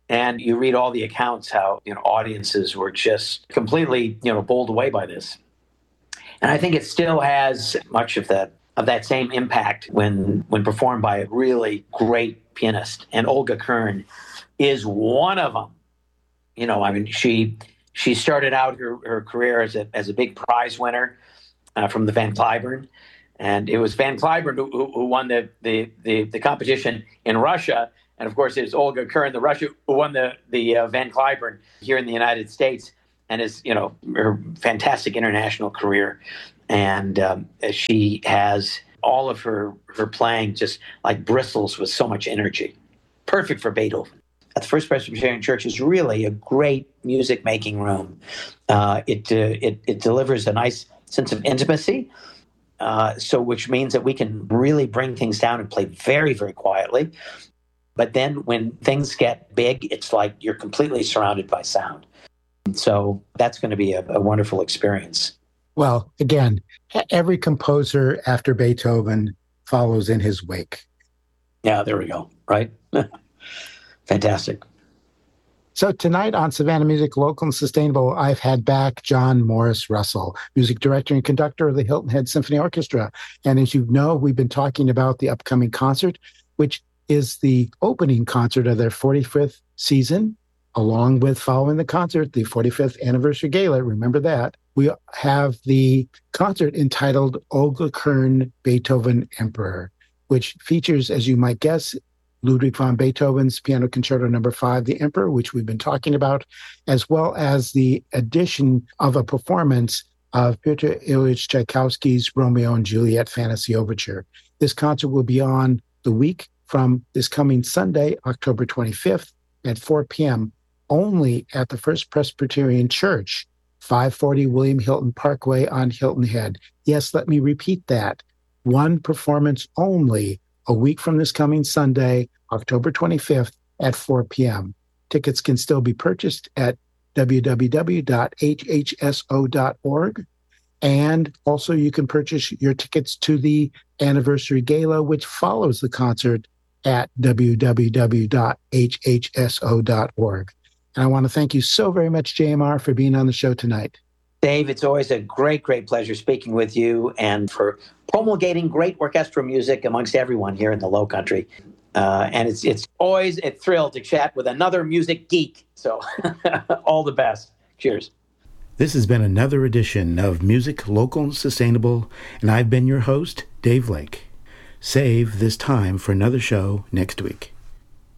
And you read all the accounts how, audiences were just completely, bowled away by this. And I think it still has much of that same impact when performed by a really great pianist. And Olga Kern is one of them. She started out her career as a big prize winner from the Van Cliburn, and it was Van Cliburn who won the competition in Russia, and of course it's Olga Kern, the Russia, who won the Van Cliburn here in the United States, and is her fantastic international career, and she has all of her playing just like bristles with so much energy, perfect for Beethoven. The First Presbyterian Church is really a great music making room. It delivers a nice sense of intimacy, which means that we can really bring things down and play very, very quietly. But then when things get big, it's like you're completely surrounded by sound. So that's going to be a wonderful experience. Well, again, every composer after Beethoven follows in his wake. Yeah, there we go. Right? Fantastic. So tonight on Savannah Music Local and Sustainable, I've had back John Morris Russell, music director and conductor of the Hilton Head Symphony Orchestra. And as you know, we've been talking about the upcoming concert, which is the opening concert of their 45th season, along with following the concert, the 45th anniversary gala. Remember that. We have the concert entitled Olga Kern, Beethoven Emperor, which features, as you might guess, Ludwig van Beethoven's Piano Concerto No. 5, The Emperor, which we've been talking about, as well as the addition of a performance of Pyotr Ilyich Tchaikovsky's Romeo and Juliet Fantasy Overture. This concert will be on the week from this coming Sunday, October 25th at 4 p.m., only at the First Presbyterian Church, 540 William Hilton Parkway on Hilton Head. Yes, let me repeat that. One performance only, a week from this coming Sunday, October 25th at 4 p.m. Tickets can still be purchased at www.hhso.org. And also you can purchase your tickets to the anniversary gala, which follows the concert, at www.hhso.org. And I want to thank you so very much, JMR, for being on the show tonight. Dave, it's always a great, great pleasure speaking with you and for promulgating great orchestral music amongst everyone here in the Low Country. And it's always a thrill to chat with another music geek. So all the best. Cheers. This has been another edition of Music Local and Sustainable, and I've been your host, Dave Lake. Save this time for another show next week.